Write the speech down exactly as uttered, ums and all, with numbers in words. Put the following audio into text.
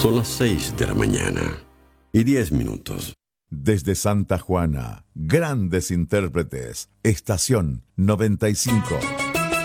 Son las seis de la mañana y diez minutos. Desde Santa Juana, grandes intérpretes, estación noventa y cinco.